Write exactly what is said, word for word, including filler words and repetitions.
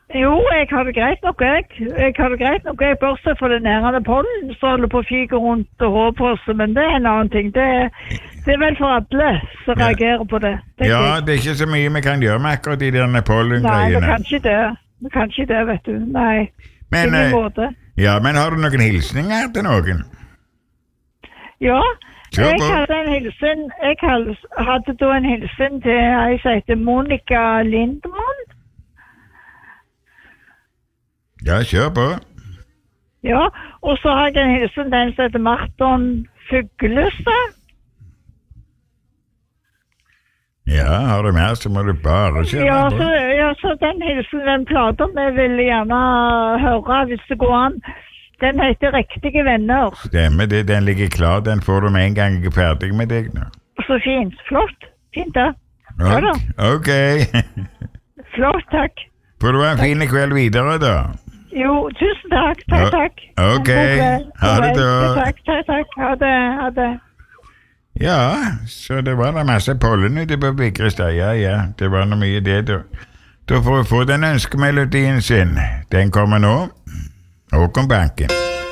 Jo, jeg har det greit nok, jeg. Jeg har det greit nok, jeg, bortsett fra det nærende pollen som holder på å fyke rundt og hår på oss, men det er en annen ting. Det, det er vel for alle som ja. reagerer på det. det ja, det er ikke så mye vi kan gjøre med akkurat de derne pollengreiene. Nei, vi kan ikke det. Vi kan ikke det, vet du. Nei, men, ingen måte. Ja, men har du noen hilsninger til noen? Ja, jeg hadde en hilsen. Jeg hadde da en hilsen til ei som heter Monica Lindmann. Ja, kjør på. Ja, og så har jeg en hilsen den som heter Marton Fuglestad. Ja, har du mer, så må du bare kjøre ja, på. Så, ja, så den hilsen, den plater vi vil gjerne høre hvis det går an. Den heter Riktige venner. Stemmer det, den ligger klar, den får du med en gang jeg er ferdig med deg nå. Så fint, flott, fint da. Ja da. Ok. Flott, takk. Får du ha en fin kveld videre da? Jo, tusen takk, takk, takk. Ok, ha det da. Takk, takk, takk, ha det, ha det. Ja, så det var da masse pollen ute på Vigrestad, ja, ja, det var noe mye det da. Da får vi få den ønskemelodien sin. Den kommer nå. Håkon Banken.